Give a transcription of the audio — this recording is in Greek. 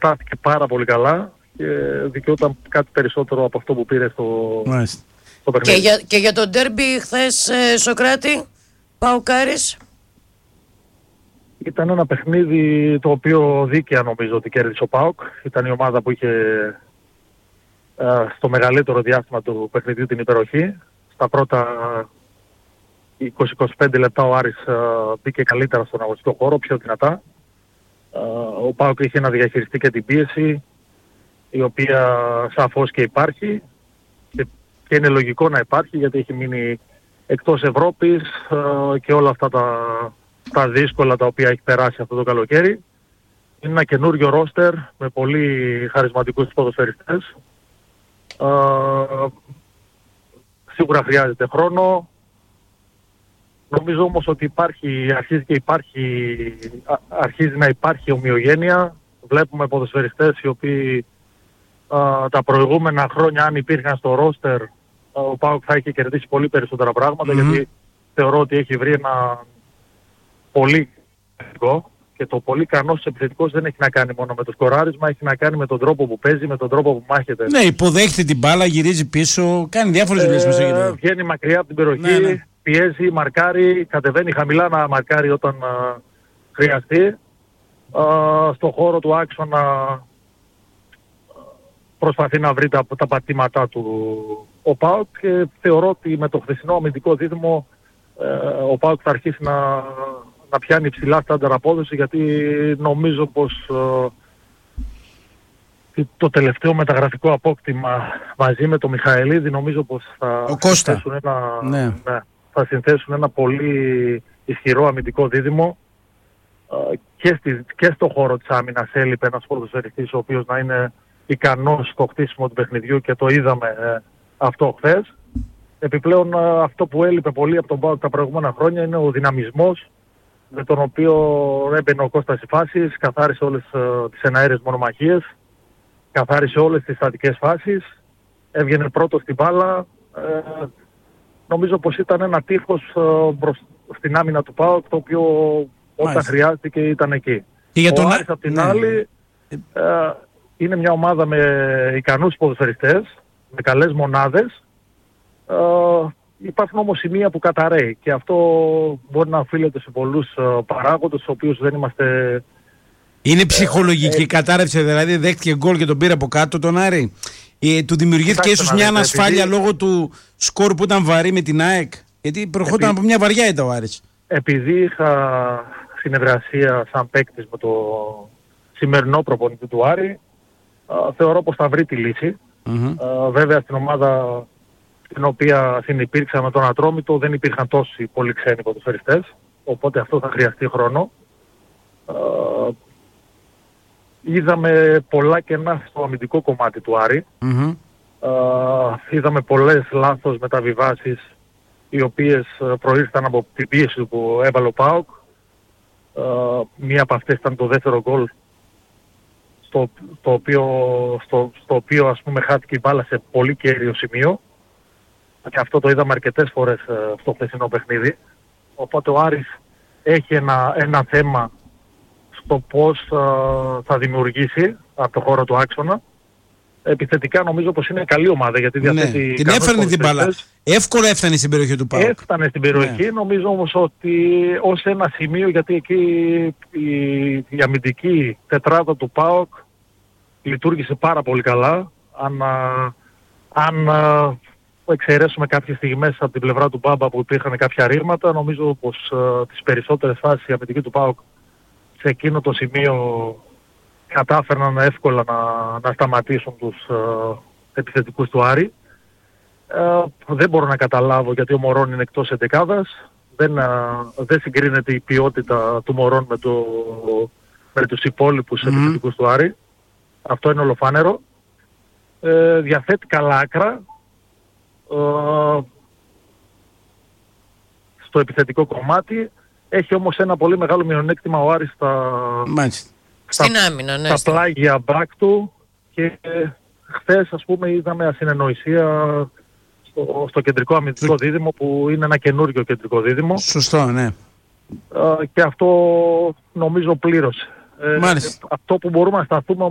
στάθηκε πάρα πολύ καλά και δικαιούταν κάτι περισσότερο από αυτό που πήρε στο παιχνίδι. Και για το ντέρμπι χθες, Σωκράτη, ΠΑΟΚ Άρης. Ήταν ένα παιχνίδι το οποίο δίκαια νομίζω ότι κέρδισε ο ΠΑΟΚ. Ήταν η ομάδα που είχε στο μεγαλύτερο διάστημα του παιχνιδιού την υπεροχή. Στα πρώτα 20-25 λεπτά ο Άρης μπήκε καλύτερα στον αγωνιστικό χώρο, πιο δυνατά. Ο ΠΑΟΚ είχε να διαχειριστεί και την πίεση, η οποία σαφώς και υπάρχει και είναι λογικό να υπάρχει, γιατί έχει μείνει εκτός Ευρώπης και όλα αυτά τα δύσκολα τα οποία έχει περάσει αυτό το καλοκαίρι. Είναι ένα καινούριο ρόστερ με πολύ χαρισματικούς ποδοσφαιριστές. Σίγουρα χρειάζεται χρόνο. Νομίζω όμως ότι αρχίζει να υπάρχει ομοιογένεια. Βλέπουμε ποδοσφαιριστές οι οποίοι τα προηγούμενα χρόνια, αν υπήρχαν στο ρόστερ, ο ΠΑΟΚ θα είχε κερδίσει πολύ περισσότερα πράγματα, γιατί θεωρώ ότι έχει βρει ένα πολύ επιθετικό, και το πολύ ικανός επιθετικός δεν έχει να κάνει μόνο με το σκοράρισμα, έχει να κάνει με τον τρόπο που παίζει, με τον τρόπο που μάχεται. Ναι, υποδέχεται την μπάλα, γυρίζει πίσω, κάνει διάφορες δουλειές μέσα στο γήπεδο. Βγαίνει μακριά από την περιοχή, πιέζει, μαρκάρει, κατεβαίνει χαμηλά να μαρκάρει όταν χρειαστεί. Στο χώρο του άξονα προσπαθεί να βρει τα πατήματά του ο ΠΑΟΚ, και θεωρώ ότι με το χθεσινό αμυντικό δίδυμο ο ΠΑΟΚ θα αρχίσει να πιάνει υψηλά στάνταρ απόδοση, γιατί νομίζω πως το τελευταίο μεταγραφικό απόκτημα μαζί με τον Μιχαηλίδη νομίζω πως θα συνθέσουν ένα πολύ ισχυρό αμυντικό δίδυμο, και στο χώρο της άμυνας έλειπε ένας ποδοσφαιριστής ο οποίος να είναι ικανός στο χτίσιμο του παιχνιδιού, και το είδαμε αυτό χθες. Επιπλέον αυτό που έλειπε πολύ από τον ΠΑΟΚ τα προηγούμενα χρόνια είναι ο δυναμισμός με τον οποίο έμπαινε ο Κώστας οι φάσεις, καθάρισε όλες τις εναέρειες μονομαχίες, καθάρισε όλες τις στατικές φάσεις, έβγαινε πρώτος στην μπάλα. Νομίζω πως ήταν ένα τείχος στην άμυνα του ΠΑΟΚ, το οποίο όταν χρειάστηκε ήταν εκεί. Ο Άρης απ' την άλλη είναι μια ομάδα με ικανούς ποδοσφαιριστές, με καλές μονάδες. Υπάρχουν όμως σημεία που καταραίει, και αυτό μπορεί να οφείλεται σε πολλούς παράγοντες, στους οποίους δεν είμαστε... Είναι ψυχολογική κατάρρευση, δηλαδή δέχτηκε γκολ και τον πήρε από κάτω τον Άρη. Του δημιουργήθηκε ίσως μια ανασφάλεια λόγω του σκορ που ήταν βαρύ με την ΑΕΚ, γιατί προχώταν από μια βαριά ήττα ο Άρης. Επειδή είχα συνεργασία σαν παίκτης με το σημερινό προπονητή του Άρη, θεωρώ πως θα βρει τη λύση. Βέβαια στην ομάδα στην οποία συνυπήρξα με τον Ατρόμητο δεν υπήρχαν τόσοι πολύ ξένοι ποδοσφαιριστές, οπότε αυτό θα χρειαστεί χρόνο. Είδαμε πολλά κενά στο αμυντικό κομμάτι του Άρη. Είδαμε πολλές λάθος μεταβιβάσεις, οι οποίες προήρθαν από την πίεση που έβαλε ο ΠΑΟΚ. Μία από αυτές ήταν το δεύτερο γκολ, στο οποίο ας πούμε χάθηκε η μπάλα σε πολύ κέριο σημείο, και αυτό το είδαμε αρκετές φορές στο χθεσινό παιχνίδι. Οπότε ο Άρης έχει ένα θέμα στο πώς θα δημιουργήσει από το χώρο του άξονα. Επιθετικά νομίζω πως είναι καλή ομάδα, γιατί διαθέτει... την έφερνε την μπάλα. Εύκολα έφτανε στην περιοχή του ΠΑΟΚ. Έφτανε στην περιοχή, νομίζω όμως ότι ως ένα σημείο, γιατί εκεί η αμυντική τετράδα του ΠΑΟΚ λειτουργήσε πάρα πολύ καλά. Αν εξαιρέσουμε κάποιες στιγμές από την πλευρά του Μπάμπα που υπήρχαν κάποια ρήγματα, νομίζω πως τις περισσότερες φάσεις η αμυντική του ΠΑΟΚ σε εκείνο το σημείο κατάφερναν εύκολα να σταματήσουν τους επιθετικούς του Άρη. Δεν μπορώ να καταλάβω γιατί ο Μωρόν είναι εκτός εντεκάδας. Δεν συγκρίνεται η ποιότητα του Μωρόν με τους υπόλοιπους επιθετικούς του Άρη. Αυτό είναι ολοφάνερο. Διαθέτει καλά άκρα στο επιθετικό κομμάτι. Έχει όμως ένα πολύ μεγάλο μειονέκτημα ο Άρης στην άμυνα, ναι, στα πλάγια μπακ του, και χθες ας πούμε είδαμε ασυνεννοησία στο κεντρικό αμυντικό δίδυμο, που είναι ένα καινούριο κεντρικό δίδυμο. Σωστό, ναι. Και αυτό νομίζω πλήρωσε. Αυτό που μπορούμε να σταθούμε